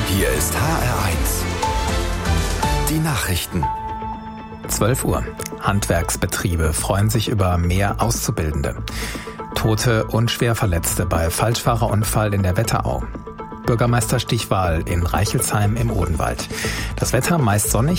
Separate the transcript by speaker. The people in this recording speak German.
Speaker 1: Hier ist HR1. Die Nachrichten.
Speaker 2: 12 Uhr. Handwerksbetriebe freuen sich über mehr Auszubildende. Tote und Schwerverletzte bei Falschfahrerunfall in der Wetterau. Bürgermeisterstichwahl in Reichelsheim im Odenwald. Das Wetter meist sonnig.